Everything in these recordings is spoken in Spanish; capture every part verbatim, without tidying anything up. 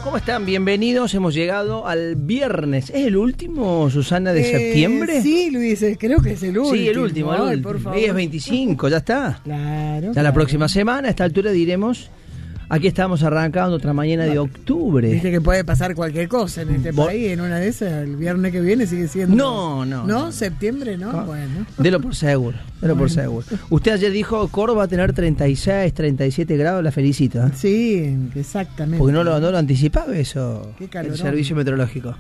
¿Cómo están? Bienvenidos. Hemos llegado al viernes. ¿Es el último, Susana, de eh, septiembre? Sí, Luis, creo que es el último. Sí, el último. Ay, el último. por favor. Hoy es veinticinco, ya está. Claro. Ya claro. la próxima semana, a esta altura diremos, aquí estamos arrancando otra mañana de octubre. Viste que puede pasar cualquier cosa en este Bo- país, en una de esas, el viernes que viene sigue siendo... No, no. ¿No? no. ¿Septiembre? No, Co- bueno. Delo por seguro, delo Bueno. por seguro. Usted ayer dijo, Córdoba va a tener treinta y seis, treinta y siete grados, la felicito. ¿eh? Sí, exactamente. Porque no lo, no lo anticipaba eso, Qué calorón. el servicio meteorológico.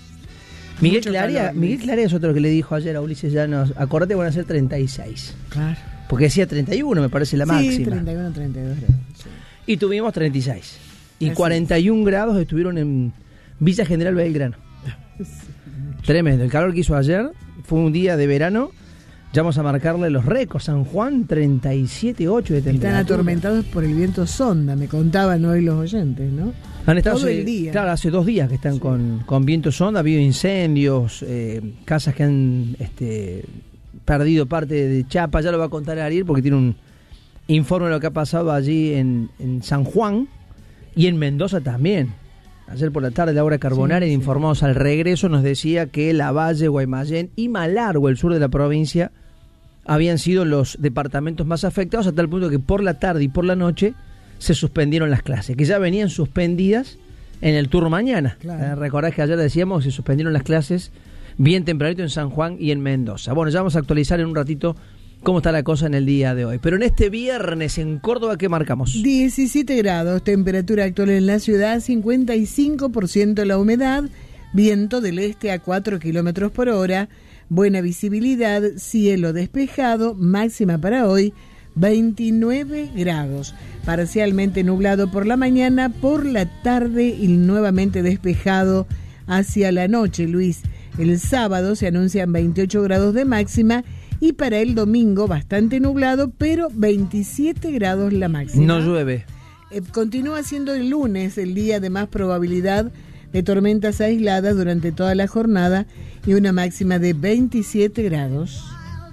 Miguel Mucho Claria, calor, Miguel Luis. Claria es otro que le dijo ayer a Ulises Llanos, acordate, van a ser treinta y seis. Claro. Porque decía treinta y uno, me parece la Sí, máxima. treinta y uno, treinta y dos grados. Sí. Y tuvimos treinta y seis. Y Así cuarenta y uno grados estuvieron en Villa General Belgrano. Tremendo. El calor que hizo ayer fue un día de verano. Ya vamos a marcarle los récords. San Juan, treinta y siete punto ocho de Están temperatura. atormentados por el viento sonda, me contaban hoy los oyentes, ¿no? Han estado todo hace, el día. Claro, hace dos días que están Sí. con, con viento sonda. Ha habido incendios, eh, casas que han este, perdido parte de chapa. Ya lo va a contar Ariel porque tiene un informe de lo que ha pasado allí en, en San Juan y en Mendoza también. Ayer por la tarde Laura Carbonari, Sí, sí. informados al regreso, nos decía que Lavalle, Guaymallén y Malargüe, el sur de la provincia, habían sido los departamentos más afectados, a tal punto que por la tarde y por la noche se suspendieron las clases, que ya venían suspendidas en el turno mañana. Claro. Eh, recordás que ayer decíamos que se suspendieron las clases bien tempranito en San Juan y en Mendoza. Bueno, ya vamos a actualizar en un ratito cómo está la cosa en el día de hoy. Pero en este viernes en Córdoba, ¿qué marcamos? diecisiete grados, temperatura actual en la ciudad, cincuenta y cinco por ciento la humedad, viento del este a cuatro kilómetros por hora, buena visibilidad, cielo despejado, máxima para hoy, veintinueve grados, parcialmente nublado por la mañana, por la tarde y nuevamente despejado hacia la noche, Luis. El sábado se anuncian veintiocho grados de máxima y para el domingo bastante nublado, pero veintisiete grados la máxima. No llueve. Eh, continúa siendo el lunes el día de más probabilidad de tormentas aisladas durante toda la jornada y una máxima de veintisiete grados.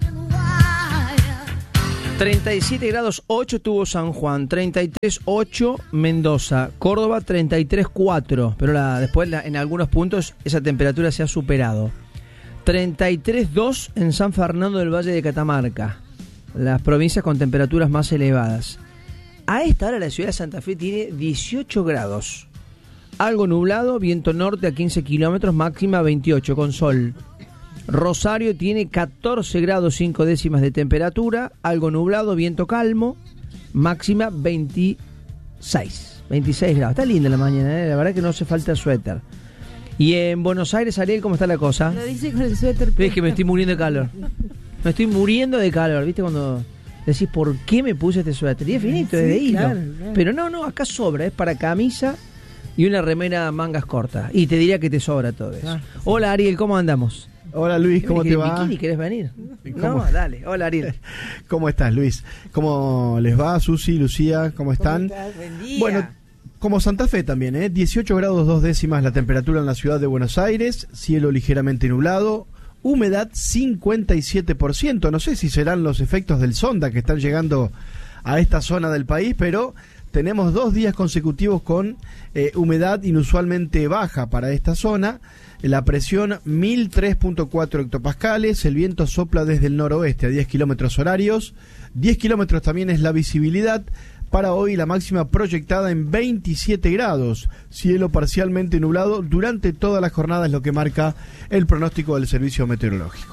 treinta y siete grados ocho tuvo San Juan, treinta y tres ocho Mendoza, Córdoba treinta y tres cuatro, pero la, después la, en algunos puntos esa temperatura se ha superado. treinta y tres dos en San Fernando del Valle de Catamarca, las provincias con temperaturas más elevadas. A esta hora la ciudad de Santa Fe tiene dieciocho grados, algo nublado, viento norte a quince kilómetros, máxima veintiocho con sol. Rosario tiene catorce grados cinco décimas de temperatura, algo nublado, viento calmo, máxima veintiséis, veintiséis grados. Está linda la mañana, ¿eh? La verdad que no hace falta suéter. Y en Buenos Aires, Ariel, ¿cómo está la cosa? Lo dice con el suéter. Ves que me estoy muriendo de calor. Me estoy muriendo de calor, ¿viste? Cuando decís, ¿por qué me puse este suéter? Y es finito, es Sí, de hilo. claro, claro. Pero no, no, acá sobra, es para camisa y una remera mangas cortas. Y te diría que te sobra todo eso. Ah, Hola, Ariel, ¿cómo andamos? Hola Luis, ¿cómo te ¿En va? bikini querés venir? ¿Cómo? No, dale. Hola, Ariel. ¿Cómo estás, Luis? ¿Cómo les va, Susi, Lucía? ¿Cómo están? Buen día. Bueno, como Santa Fe también, ¿eh? dieciocho grados dos décimas la temperatura en la ciudad de Buenos Aires, cielo ligeramente nublado, humedad cincuenta y siete por ciento. No sé si serán los efectos del sonda que están llegando a esta zona del país, pero tenemos dos días consecutivos con eh, humedad inusualmente baja para esta zona. La presión mil tres punto cuatro hectopascales, el viento sopla desde el noroeste a diez kilómetros horarios, diez kilómetros también es la visibilidad. Para hoy la máxima proyectada en veintisiete grados, cielo parcialmente nublado durante toda la jornada es lo que marca el pronóstico del servicio meteorológico.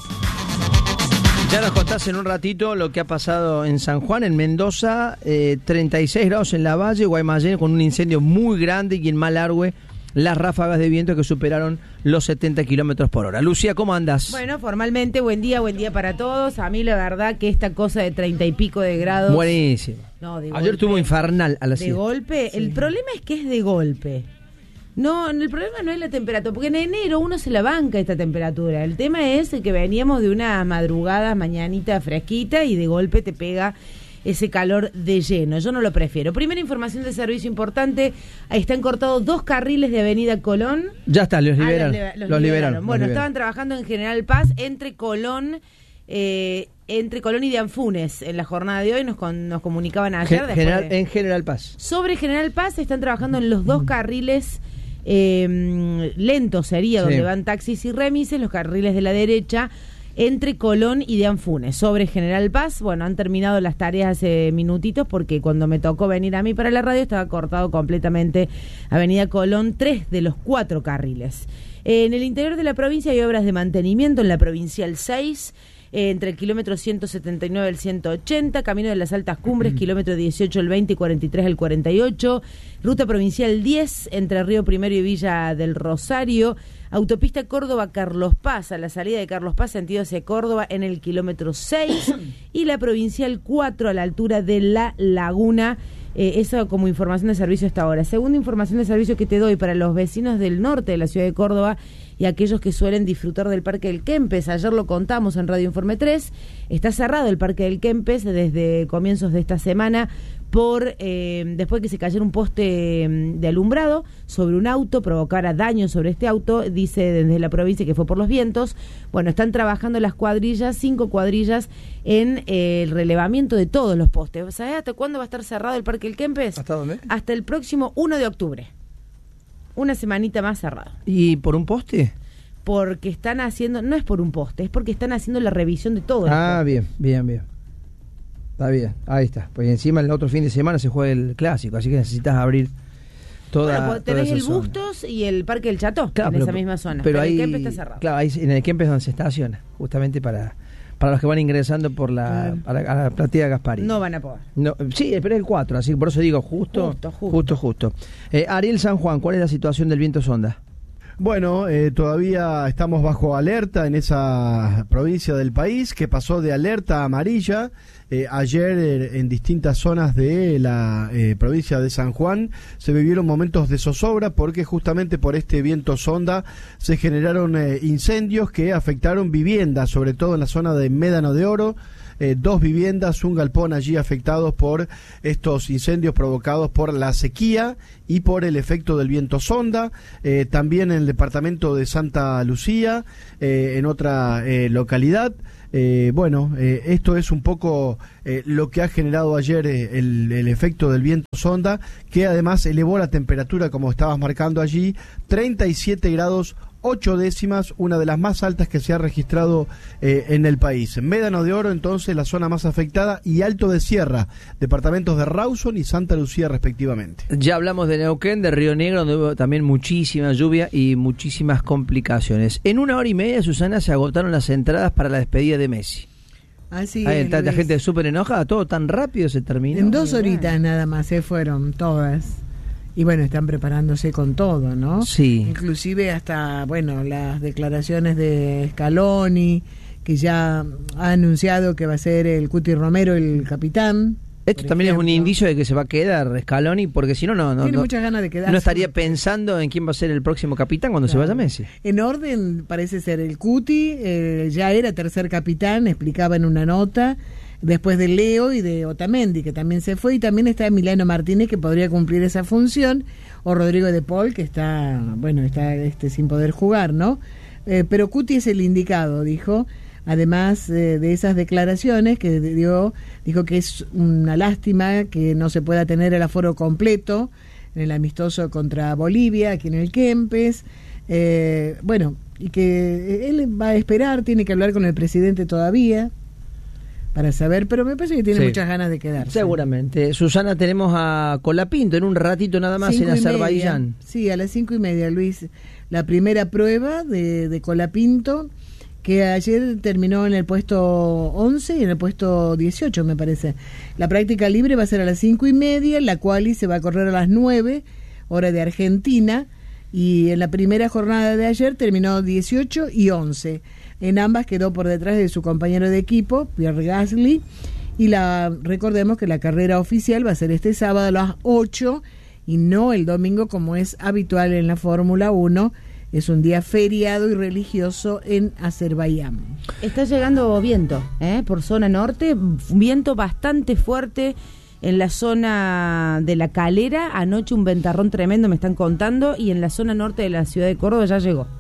Ya nos contás en un ratito lo que ha pasado en San Juan, en Mendoza, eh, treinta y seis grados en Lavalle, Guaymallén con un incendio muy grande y en Malargüe las ráfagas de viento que superaron los setenta kilómetros por hora. Lucía, ¿cómo andás? Bueno, formalmente, buen día, buen día para todos. A mí la verdad que esta cosa de treinta y pico de grados... Buenísimo. No, de Ayer golpe, estuvo infernal a la De siesta. golpe, Sí. el problema es que es de golpe. No, el problema no es la temperatura, porque en enero uno se la banca esta temperatura. El tema es que veníamos de una madrugada, mañanita fresquita y de golpe te pega ese calor de lleno. Yo no lo prefiero. Primera información de servicio importante, están cortados dos carriles de Avenida Colón. Ya está, los Ah, liberaron. los, li- los los liberaron. liberaron. Bueno, los estaban liberaron. trabajando en General Paz entre Colón eh, entre Colón y Dianfunes en la jornada de hoy, nos, con, nos comunicaban ayer. Gen- General, de, en General Paz. Sobre General Paz están trabajando en los dos carriles eh, lentos, sería, Sí. donde van taxis y remises, los carriles de la derecha, entre Colón y Dianfunes. Sobre General Paz, bueno, han terminado las tareas hace minutitos porque cuando me tocó venir a mí para la radio estaba cortado completamente Avenida Colón, tres de los cuatro carriles. En el interior de la provincia hay obras de mantenimiento en la Provincial seis, eh, entre el kilómetro ciento setenta y nueve al ciento ochenta, Camino de las Altas Cumbres, kilómetro dieciocho al veinte y cuarenta y tres al cuarenta y ocho, Ruta Provincial diez, entre Río Primero y Villa del Rosario, Autopista Córdoba-Carlos Paz, a la salida de Carlos Paz, sentido hacia Córdoba, en el kilómetro seis, y la Provincial cuatro, a la altura de La Laguna. Eh, eso como información de servicio hasta ahora. Segunda información de servicio que te doy para los vecinos del norte de la ciudad de Córdoba y aquellos que suelen disfrutar del Parque del Kempes. Ayer lo contamos en Radio Informe tres. Está cerrado el Parque del Kempes desde comienzos de esta semana por eh, después que se cayera un poste eh, de alumbrado sobre un auto, provocara daño sobre este auto, dice desde la provincia que fue por los vientos. Bueno, están trabajando las cuadrillas, cinco cuadrillas, en eh, el relevamiento de todos los postes. ¿Sabés hasta cuándo va a estar cerrado el Parque del Kempes? ¿Hasta dónde? Hasta el próximo uno de octubre. Una semanita más cerrado. ¿Y por un poste? Porque están haciendo, no es por un poste, es porque están haciendo la revisión de todo. Ah, bien, bien, bien. Está bien, ahí está. Pues encima el otro fin de semana se juega el clásico, así que necesitas abrir toda, bueno, pues tenés toda el esa zona. Bustos y el Parque del Chato, Claro, en pero, esa misma zona. Pero, Pero ahí, el Kempes está cerrado. Claro, ahí en el Kempes es donde se estaciona, justamente para, para los que van ingresando por la, Mm. a la, a la platea Gasparín. No van a poder. No, sí, pero es el cuatro, así que por eso digo justo, Justo, justo. justo, justo. Eh, Ariel San Juan, ¿cuál es la situación del viento sonda? Bueno, eh, todavía estamos bajo alerta en esa provincia del país que pasó de alerta amarilla. Eh, ayer eh, en distintas zonas de la eh, provincia de San Juan se vivieron momentos de zozobra porque justamente por este viento sonda se generaron eh, incendios que afectaron viviendas, sobre todo en la zona de Médano de Oro. Eh, dos viviendas, un galpón allí afectados por estos incendios provocados por la sequía y por el efecto del viento sonda. Eh, también en el departamento de Santa Lucía, eh, en otra eh, localidad. Eh, bueno, eh, esto es un poco eh, lo que ha generado ayer eh, el, el efecto del viento sonda, que además elevó la temperatura, como estabas marcando allí, treinta y siete grados ocho décimas, una de las más altas que se ha registrado eh, en el país. Médano de Oro, entonces, la zona más afectada, y Alto de Sierra, departamentos de Rawson y Santa Lucía, respectivamente. Ya hablamos de Neuquén, de Río Negro, donde hubo también muchísima lluvia y muchísimas complicaciones. En una hora y media, Susana, se agotaron las entradas para la despedida de Messi. Así Ahí es, está la Luis. gente súper enojada, todo tan rápido se terminó. En dos horitas nada más se fueron todas. Y bueno, están preparándose con todo, ¿no? Sí. Inclusive hasta, bueno, las declaraciones de Scaloni, que ya ha anunciado que va a ser el Cuti Romero el capitán. Esto por también es un ejemplo. indicio de que se va a quedar Scaloni, porque si no, no, no, Tiene no, muchas ganas de quedarse. no estaría pensando en quién va a ser el próximo capitán cuando se Claro. vaya Messi. En orden parece ser el Cuti, eh, ya era tercer capitán, explicaba en una nota, después de Leo y de Otamendi, que también se fue, y también está Emiliano Martínez, que podría cumplir esa función, o Rodrigo de Paul, que está, bueno, está este sin poder jugar, ¿no? Eh, pero Cuti es el indicado, dijo. Además eh, de esas declaraciones que dio, dijo que es una lástima que no se pueda tener el aforo completo en el amistoso contra Bolivia, aquí en el Kempes. Eh, bueno, y que él va a esperar, tiene que hablar con el presidente todavía para saber, pero me parece que tiene Sí. muchas ganas de quedarse. Seguramente. Susana, tenemos a Colapinto en un ratito nada más Cinco en y media. Azerbaiyán. Sí, a las cinco y media, Luis. La primera prueba de, de Colapinto, que ayer terminó en el puesto once y en el puesto dieciocho, me parece. La práctica libre va a ser a las cinco y media, la quali se va a correr a las nueve, hora de Argentina, y en la primera jornada de ayer terminó dieciocho y once. En ambas quedó por detrás de su compañero de equipo, Pierre Gasly, y la recordemos que la carrera oficial va a ser este sábado a las ocho y no el domingo como es habitual en la Fórmula uno. Es un día feriado y religioso en Azerbaiyán. Está llegando viento, ¿eh? Por zona norte, viento bastante fuerte en la zona de La Calera. Anoche un ventarrón tremendo, me están contando, y en la zona norte de la ciudad de Córdoba ya llegó.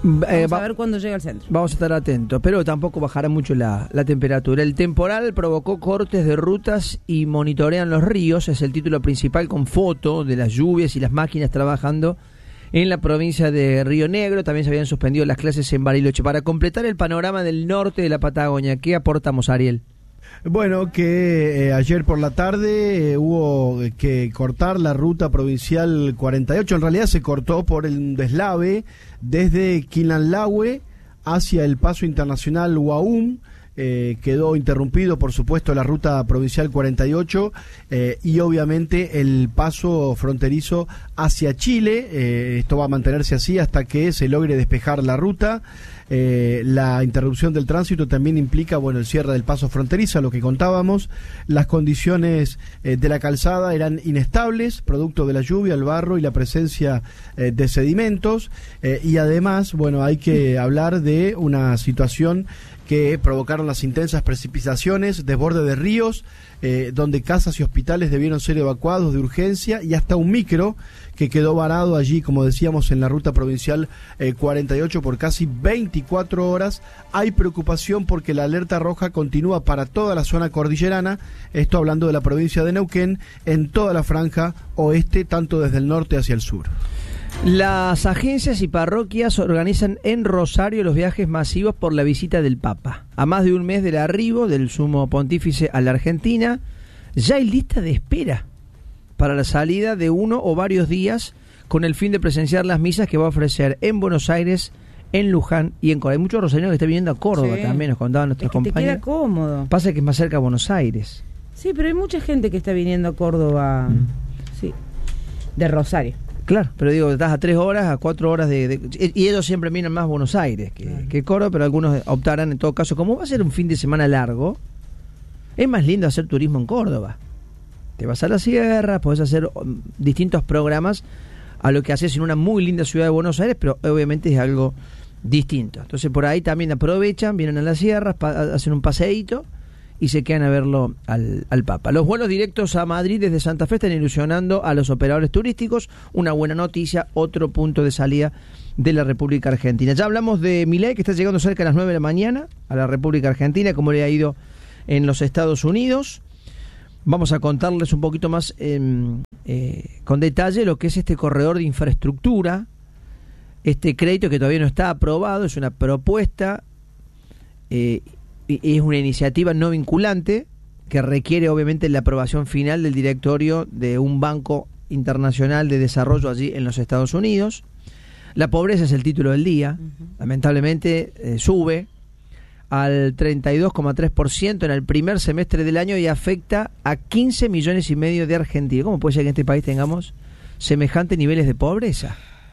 Vamos Eh, va- a ver cuándo llega al centro. Vamos a estar atentos, pero tampoco bajará mucho la, la temperatura. El temporal provocó cortes de rutas y monitorean los ríos, es el título principal con foto de las lluvias y las máquinas trabajando en la provincia de Río Negro. También se habían suspendido las clases en Bariloche. Para completar el panorama del norte de la Patagonia, ¿qué aportamos, Ariel? Bueno, que eh, ayer por la tarde eh, hubo que cortar la ruta provincial cuarenta y ocho. En realidad se cortó por el deslave desde Quilanlahue hacia el paso internacional Huaum. Eh, quedó interrumpido, por supuesto, la ruta provincial cuarenta y ocho eh, y obviamente el paso fronterizo hacia Chile. Eh, esto va a mantenerse así hasta que se logre despejar la ruta. Eh, la interrupción del tránsito también implica, bueno, el cierre del paso fronterizo, lo que contábamos. Las condiciones eh, de la calzada eran inestables, producto de la lluvia, el barro y la presencia eh, de sedimentos. Eh, y además, bueno, hay que hablar de una situación que provocaron las intensas precipitaciones, desborde de ríos, eh, donde casas y hospitales debieron ser evacuados de urgencia, y hasta un micro que quedó varado allí, como decíamos, en la ruta provincial eh, cuarenta y ocho por casi veinticuatro horas. Hay preocupación porque la alerta roja continúa para toda la zona cordillerana, esto hablando de la provincia de Neuquén, en toda la franja oeste, tanto desde el norte hacia el sur. Las agencias y parroquias organizan en Rosario los viajes masivos por la visita del Papa. A más de un mes del arribo del Sumo Pontífice a la Argentina, ya hay lista de espera para la salida de uno o varios días con el fin de presenciar las misas que va a ofrecer en Buenos Aires, en Luján y en Córdoba. Hay muchos rosarinos que están viniendo a Córdoba, sí, también, nos contaban nuestros es que compañeros. te queda cómodo. Pasa que es más cerca a Buenos Aires. Sí, pero hay mucha gente que está viniendo a Córdoba, mm. sí, de Rosario. Claro, pero digo, estás a tres horas, a cuatro horas de... de y ellos siempre miran más Buenos Aires que, claro. que Córdoba, pero algunos optarán en todo caso. Como va a ser un fin de semana largo, es más lindo hacer turismo en Córdoba. Te vas a la sierra, podés hacer um, distintos programas a lo que haces en una muy linda ciudad de Buenos Aires, pero obviamente es algo distinto. Entonces por ahí también aprovechan, vienen a las sierras, pa- hacen un paseíto y se quedan a verlo al, al Papa. Los vuelos directos a Madrid desde Santa Fe están ilusionando a los operadores turísticos. Una buena noticia, otro punto de salida de la República Argentina. Ya hablamos de Milei, que está llegando cerca de las nueve de la mañana a la República Argentina, como le ha ido en los Estados Unidos. Vamos a contarles un poquito más eh, eh, con detalle lo que es este corredor de infraestructura, este crédito que todavía no está aprobado, es una propuesta, eh, es una iniciativa no vinculante que requiere obviamente la aprobación final del directorio de un banco internacional de desarrollo allí en los Estados Unidos. La pobreza es el título del día, uh-huh. lamentablemente eh, sube al treinta y dos coma tres por ciento en el primer semestre del año y afecta a quince millones y medio de argentinos. ¿Cómo puede ser que en este país tengamos semejantes niveles de pobreza?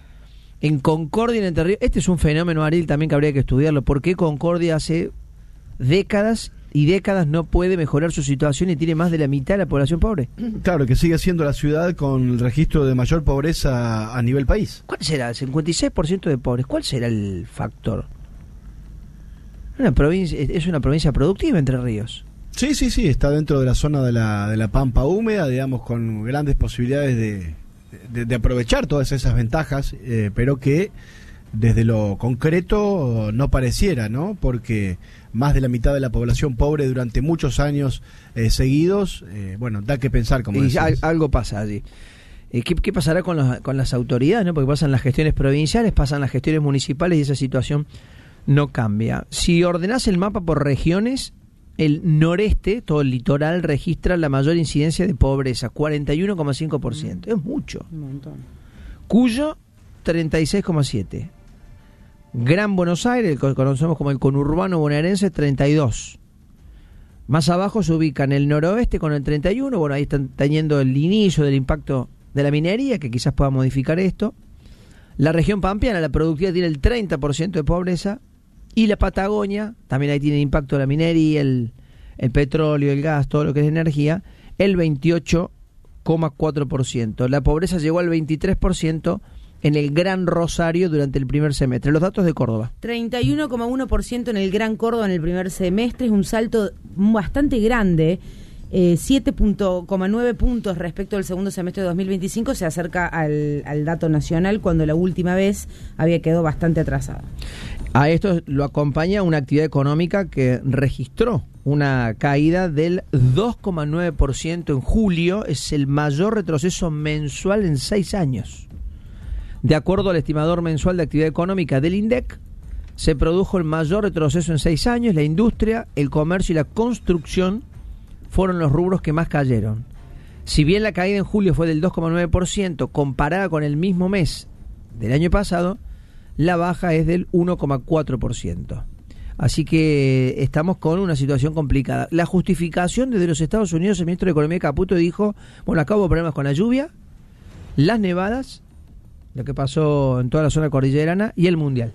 En Concordia, en Entre Ríos, este es un fenómeno, Ariel, también que habría que estudiarlo. ¿Por qué Concordia hace décadas y décadas no puede mejorar su situación y tiene más de la mitad de la población pobre? Claro, que sigue siendo la ciudad con el registro de mayor pobreza a nivel país. ¿Cuál será? El cincuenta y seis por ciento de pobres. ¿Cuál será el factor? Una provincia, es una provincia productiva, Entre Ríos. Sí, sí, sí, está dentro de la zona de la, de la pampa húmeda, digamos, con grandes posibilidades de, de, de aprovechar todas esas ventajas, eh, pero que desde lo concreto no pareciera, ¿no? Porque más de la mitad de la población pobre durante muchos años eh, seguidos, eh, bueno, da que pensar, como y al, algo pasa allí. Eh, ¿qué, ¿Qué pasará con, los, con las autoridades, no? Porque pasan las gestiones provinciales, pasan las gestiones municipales y esa situación no cambia. Si ordenás el mapa por regiones, el noreste, todo el litoral, registra la mayor incidencia de pobreza, cuarenta y uno coma cinco por ciento. Mm. Es mucho. Un montón. Cuyo, treinta y seis coma siete por ciento. Gran Buenos Aires, que conocemos como el conurbano bonaerense, treinta y dos. Más abajo se ubica en el noroeste con el treinta y uno. Bueno, ahí están teniendo el inicio del impacto de la minería, que quizás pueda modificar esto. La región pampeana, la productividad, tiene el treinta por ciento de pobreza. Y la Patagonia, también ahí tiene impacto la minería, el, el petróleo, el gas, todo lo que es energía, el veintiocho coma cuatro por ciento. La pobreza llegó al veintitrés por ciento en el Gran Rosario durante el primer semestre. Los datos de Córdoba. treinta y uno coma uno por ciento en el Gran Córdoba en el primer semestre, es un salto bastante grande. eh, siete coma nueve puntos respecto al segundo semestre de dos mil veinticinco, se acerca al, al dato nacional, cuando la última vez había quedado bastante atrasado. A esto lo acompaña una actividad económica que registró una caída del dos coma nueve por ciento en julio, es el mayor retroceso mensual en seis años. De acuerdo al estimador mensual de actividad económica del INDEC, se produjo el mayor retroceso en seis años. La industria, el comercio y la construcción fueron los rubros que más cayeron. Si bien la caída en julio fue del dos coma nueve por ciento comparada con el mismo mes del año pasado, la baja es del uno coma cuatro por ciento. Así que estamos con una situación complicada. La justificación desde los Estados Unidos, el ministro de Economía Caputo dijo, bueno, acá hubo problemas con la lluvia, las nevadas, lo que pasó en toda la zona cordillerana y el Mundial.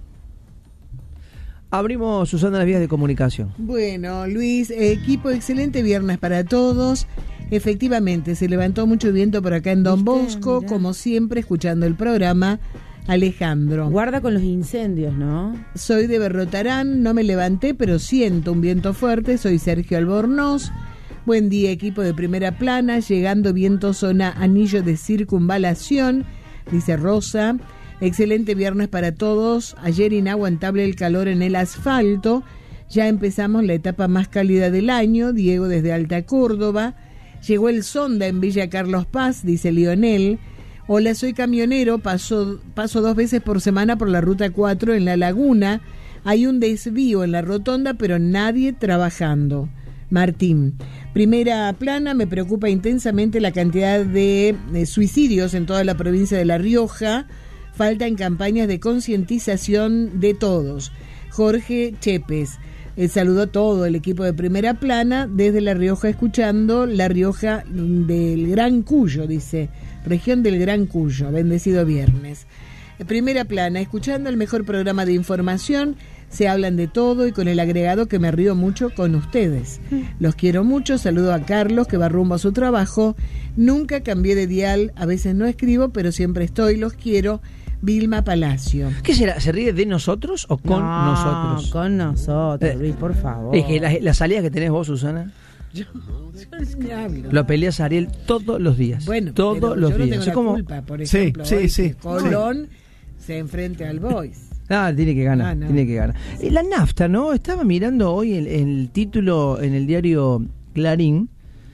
Abrimos, Susana, las vías de comunicación. Bueno, Luis, equipo excelente viernes para todos. Efectivamente, se levantó mucho viento por acá en Don Bosco, mirá. Como siempre, escuchando el programa. Alejandro. Guarda con los incendios, ¿no? Soy de Berrotarán, no me levanté, pero siento un viento fuerte. Soy Sergio Albornoz. Buen día, equipo de Primera Plana. Llegando viento zona anillo de circunvalación, dice Rosa. Excelente viernes para todos. Ayer inaguantable el calor en el asfalto. Ya empezamos la etapa más cálida del año. Diego desde Alta Córdoba. Llegó el sonda en Villa Carlos Paz, dice Lionel. Hola, soy camionero. Paso, paso dos veces por semana por la ruta cuatro en La Laguna. Hay un desvío en la rotonda, pero nadie trabajando. Martín. Primera Plana, me preocupa intensamente la cantidad de, de suicidios en toda la provincia de La Rioja. Faltan campañas de concientización de todos. Jorge Chepes. Eh, saludó a todo el equipo de Primera Plana desde La Rioja, escuchando La Rioja del Gran Cuyo, dice, región del Gran Cuyo. Bendecido viernes. Eh, Primera Plana, escuchando el mejor programa de información. Se hablan de todo y con el agregado que me río mucho con ustedes. Los quiero mucho. Saludo a Carlos, que va rumbo a su trabajo. Nunca cambié de dial. A veces no escribo, pero siempre estoy. Los quiero. Vilma Palacio. ¿Qué será? ¿Se ríe de nosotros o con no, nosotros? Con nosotros, Luis, por favor. Es que la, la salida que tenés vos, Susana. Yo, yo ni hablo. Lo peleas a Ariel todos los días. Bueno, todos los yo no días. tengo la como... culpa, por ejemplo. Sí, sí, sí. Colón sí. Se enfrenta al Boys. Ah, tiene que ganar, ah, no. tiene que ganar. Eh, la nafta, ¿no? Estaba mirando hoy el, el título en el diario Clarín.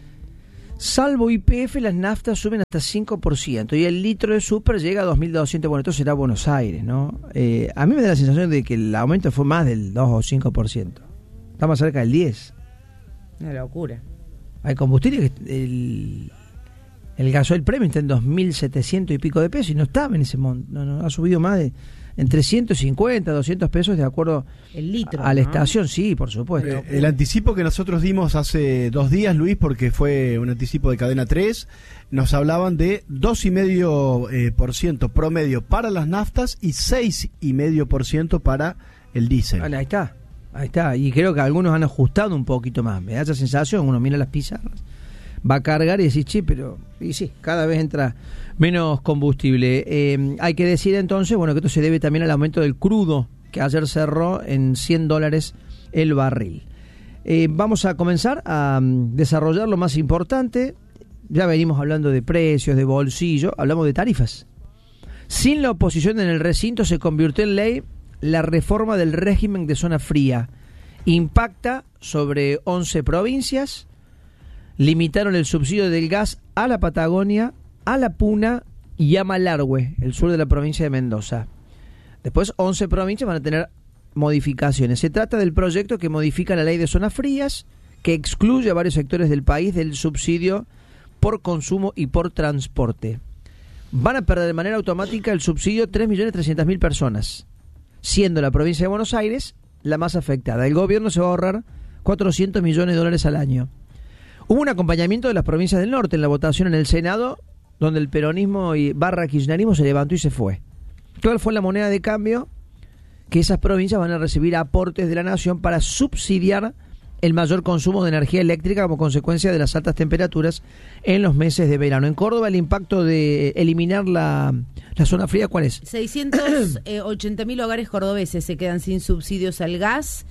Salvo Y P F, las naftas suben hasta cinco por ciento y el litro de súper llega a dos mil doscientos. Bueno, esto será Buenos Aires, ¿no? Eh, a mí me da la sensación de que el aumento fue más del dos o cinco por ciento. Estamos cerca del diez. Una locura. Hay combustible que el, el gasoil premium está en dos mil setecientos y pico de pesos y no estaba en ese monto. No, no, ha subido más de entre ciento cincuenta, doscientos pesos de acuerdo el litro, a la ¿no? estación, sí, por supuesto. Eh, el anticipo que nosotros dimos hace dos días, Luis, porque fue un anticipo de Cadena tres, nos hablaban de dos coma cinco por ciento promedio para las naftas y seis coma cinco por ciento para el diésel. Ahí está, ahí está. Y creo que algunos han ajustado un poquito más. Me da esa sensación, uno mira las pizarras, va a cargar y decís, sí, pero y sí, cada vez entra menos combustible. Eh, hay que decir entonces, bueno, que esto se debe también al aumento del crudo, que ayer cerró en cien dólares el barril. Eh, vamos a comenzar a um, desarrollar lo más importante. Ya venimos hablando de precios, de bolsillo, hablamos de tarifas. Sin la oposición en el recinto se convirtió en ley la reforma del régimen de zona fría. Impacta sobre once provincias. Limitaron el subsidio del gas a la Patagonia, a la Puna y a Malargüe, el sur de la provincia de Mendoza. Después, once provincias van a tener modificaciones. Se trata del proyecto que modifica la ley de zonas frías, que excluye a varios sectores del país del subsidio por consumo y por transporte. Van a perder de manera automática el subsidio tres millones trescientas mil personas, siendo la provincia de Buenos Aires la más afectada. El gobierno se va a ahorrar cuatrocientos millones de dólares al año. Hubo un acompañamiento de las provincias del norte en la votación en el Senado, donde el peronismo y barra kirchnerismo se levantó y se fue. ¿Cuál fue la moneda de cambio? Que esas provincias van a recibir aportes de la nación para subsidiar el mayor consumo de energía eléctrica como consecuencia de las altas temperaturas en los meses de verano. En Córdoba, el impacto de eliminar la, la zona fría, ¿cuál es? seiscientos ochenta mil hogares cordobeses se quedan sin subsidios al gas.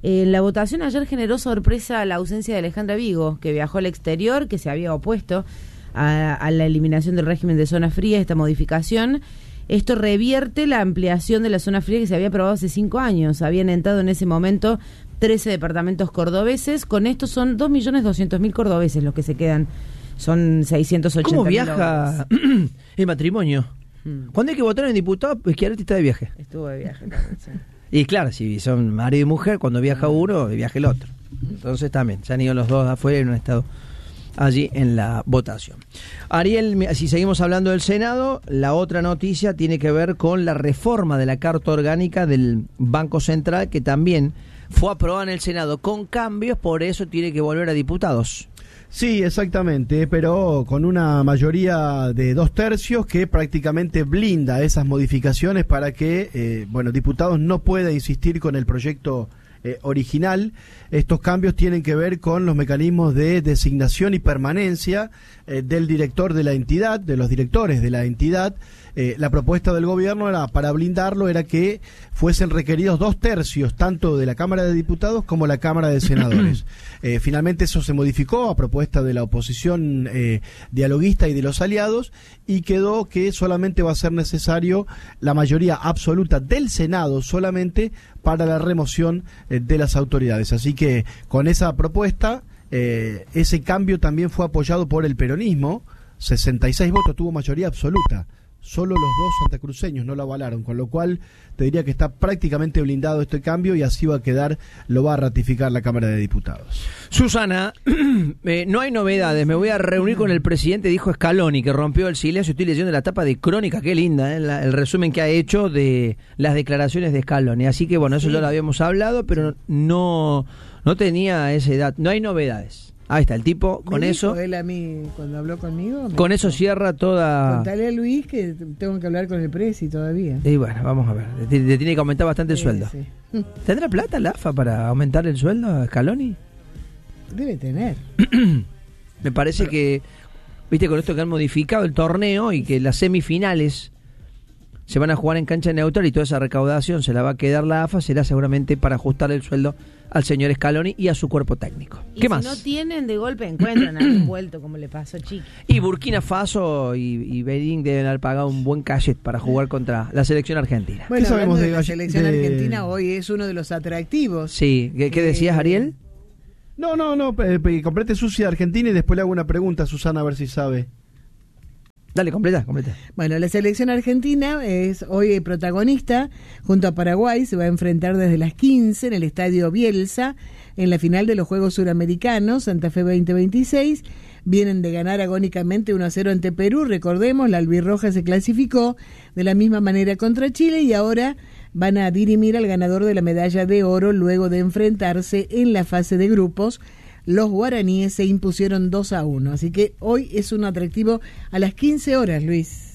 Eh, la votación ayer generó sorpresa la ausencia de Alejandra Vigo, que viajó al exterior, que se había opuesto a, a la eliminación del régimen de zona fría, esta modificación. Esto revierte la ampliación de la zona fría que se había aprobado hace cinco años. Habían entrado en ese momento trece departamentos cordobeses. Con esto son dos millones doscientos mil cordobeses los que se quedan. Son seiscientos ochenta ¿Cómo mil viaja el matrimonio? Hmm. Cuando hay que votar en diputado, Schiaretti está de viaje. Estuvo de viaje también, sí. Y claro, si son marido y mujer, cuando viaja uno, viaja el otro. Entonces también, se han ido los dos afuera y no han estado allí en la votación. Ariel, si seguimos hablando del Senado, la otra noticia tiene que ver con la reforma de la Carta Orgánica del Banco Central, que también fue aprobada en el Senado con cambios, por eso tiene que volver a diputados. Sí, exactamente, pero con una mayoría de dos tercios que prácticamente blinda esas modificaciones para que, eh, bueno, diputados no pueda insistir con el proyecto Eh, original. Estos cambios tienen que ver con los mecanismos de designación y permanencia eh, del director de la entidad, de los directores de la entidad. Eh, la propuesta del gobierno era, para blindarlo, era que fuesen requeridos dos tercios, tanto de la Cámara de Diputados como la Cámara de Senadores. Eh, finalmente eso se modificó a propuesta de la oposición eh, dialoguista y de los aliados, y quedó que solamente va a ser necesario la mayoría absoluta del Senado solamente para la remoción eh, de las autoridades. Así que con esa propuesta, eh, ese cambio también fue apoyado por el peronismo. sesenta y seis votos, tuvo mayoría absoluta. Solo los dos santacruceños no lo avalaron, con lo cual te diría que está prácticamente blindado este cambio y así va a quedar, lo va a ratificar la Cámara de Diputados. Susana, eh, no hay novedades, me voy a reunir con el presidente, dijo Scaloni, que rompió el silencio. Estoy leyendo la tapa de Crónica, qué linda, eh, la, el resumen que ha hecho de las declaraciones de Scaloni. Así que bueno, eso sí, ya lo habíamos hablado, pero no, no tenía esa edad, no hay novedades. Ahí está, el tipo, con me eso... Él a mí, cuando habló conmigo... Con dijo, eso cierra toda... Contale a Luis que tengo que hablar con el presi todavía. Y bueno, vamos a ver, le, le tiene que aumentar bastante el Sí, sueldo. sí. ¿Tendrá plata la A F A para aumentar el sueldo a Scaloni? Debe tener. Me parece Pero, que, viste, con esto que han modificado el torneo y que las semifinales se van a jugar en cancha neutral y toda esa recaudación se la va a quedar la A F A, será seguramente para ajustar el sueldo al señor Scaloni y a su cuerpo técnico. Y ¿Qué si más? no tienen, de golpe encuentran algún vuelto, como le pasó a Chiqui. Y Burkina Faso y, y Benín deben haber pagado un buen cachet para jugar contra la selección argentina. Bueno, ¿Qué sabemos de, de la selección de... argentina? Hoy es uno de los atractivos. Sí, ¿qué, qué decías, Ariel? No, no, no, eh, complete Susi de Argentina y después le hago una pregunta a Susana a ver si sabe. Dale, completa, completa. Bueno, la selección argentina es hoy protagonista junto a Paraguay, se va a enfrentar desde las quince en el Estadio Bielsa en la final de los Juegos Suramericanos Santa Fe veinte veintiséis. Vienen de ganar agónicamente uno a cero ante Perú, recordemos, la albirroja se clasificó de la misma manera contra Chile y ahora van a dirimir al ganador de la medalla de oro luego de enfrentarse en la fase de grupos. Los guaraníes se impusieron dos a uno, así que hoy es un atractivo a las quince horas, Luis.